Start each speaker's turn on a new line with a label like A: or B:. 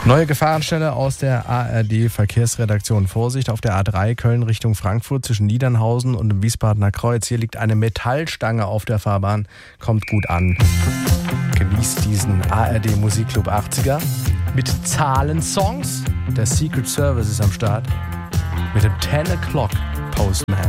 A: Neue Gefahrenstelle aus der ARD-Verkehrsredaktion. Vorsicht auf der A3 Köln Richtung Frankfurt zwischen Niedernhausen und dem Wiesbadener Kreuz. Hier liegt eine Metallstange auf der Fahrbahn. Kommt gut an. Genießt diesen ARD Musikclub 80er mit Zahlensongs. Der Secret Service ist am Start mit dem 10 O'Clock Postman.